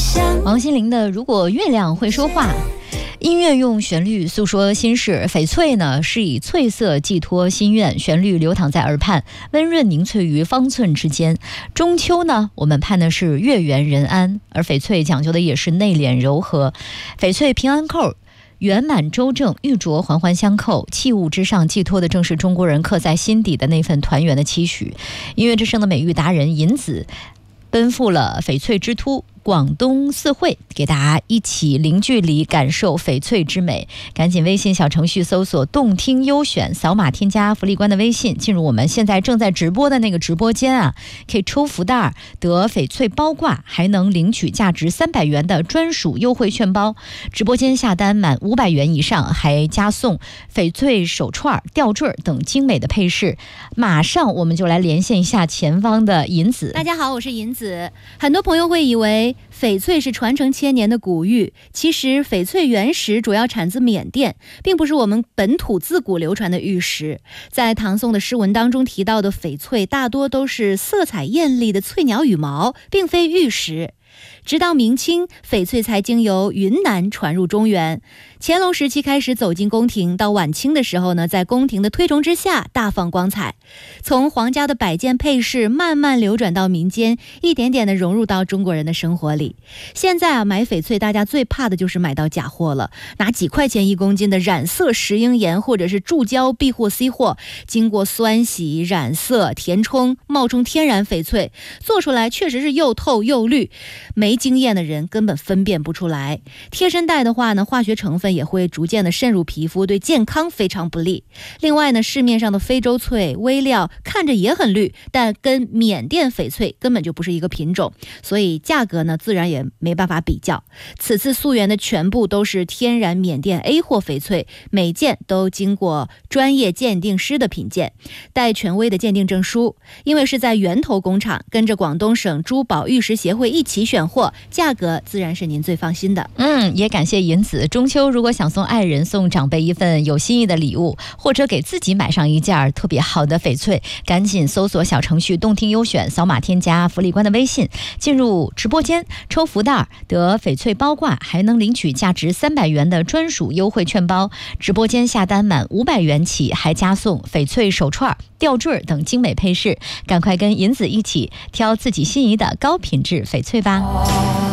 王心凌的《如果月亮会说话》。音乐用旋律诉说心事，翡翠呢是以翠色寄托心愿，旋律流淌在耳畔，温润凝萃于方寸之间。中秋呢，我们盼的是月圆人安，而翡翠讲究的也是内敛柔和。翡翠平安扣圆满周正，玉镯环环相扣，器物之上寄托的正是中国人刻在心底的那份团圆的期许。音乐之声的美誉达人银子奔赴了翡翠之都广东四惠，给大家一起零距离感受翡翠之美。赶紧微信小程序搜索动听优选，扫码添加福利官的微信，进入我们现在正在直播的那个直播间啊，可以抽福袋得翡翠包挂，还能领取价值300元的专属优惠券包。直播间下单满500元以上还加送翡翠手串、吊坠等精美的配饰。马上我们就来连线一下前方的银子。 大家好，我是银子。很多朋友会以为翡翠是传承千年的古玉，其实翡翠原石主要产自缅甸，并不是我们本土自古流传的玉石。在唐宋的诗文当中提到的翡翠，大多都是色彩艳丽的翠鸟羽毛，并非玉石。直到明清，翡翠才经由云南传入中原。乾隆时期开始走进宫廷，到晚清的时候呢，在宫廷的推崇之下大放光彩。从皇家的摆件配饰慢慢流转到民间，一点点的融入到中国人的生活里。现在啊，买翡翠大家最怕的就是买到假货了，拿几块钱1公斤的染色石英岩或者是注胶 B 货 C 货，经过酸洗、染色、填充，冒充天然翡翠，做出来确实是又透又绿，没经验的人根本分辨不出来。贴身戴的话呢，化学成分也会逐渐的渗入皮肤，对健康非常不利。另外呢，市面上的非洲翠、微料看着也很绿，但跟缅甸翡翠根本就不是一个品种，所以价格呢自然也没办法比较。此次溯源的全部都是天然缅甸 A 货翡翠，每件都经过专业鉴定师的品鉴，带权威的鉴定证书。因为是在源头工厂，跟着广东省珠宝玉石协会一起选货，价格自然是您最放心的。 也感谢银子。中秋如果想送爱人、送长辈一份有心意的礼物，或者给自己买上一件特别好的翡翠，赶紧搜索小程序动听优选，扫码添加福利官的微信，进入直播间抽福袋得翡翠包挂，还能领取价值300元的专属优惠券包。直播间下单满500元起还加送翡翠手串、吊坠等精美配饰。赶快跟银子一起挑自己心仪的高品质翡翠吧。